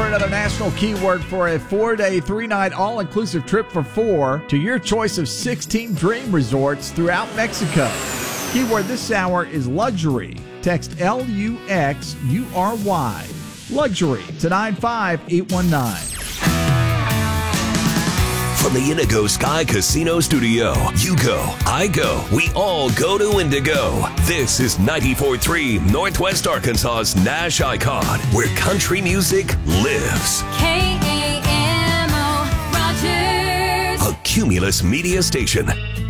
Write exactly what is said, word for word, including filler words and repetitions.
another national keyword for a four-day, three-night, all-inclusive trip for four to your choice of sixteen dream resorts throughout Mexico. Keyword this hour is luxury. Text L U X U R Y. Luxury to nine five eight one nine. From the Indigo Sky Casino Studio, you go, I go, we all go to Indigo. This is ninety-four point three Northwest Arkansas's Nash Icon, where country music lives. K A M O Rogers. A Cumulus Media Station.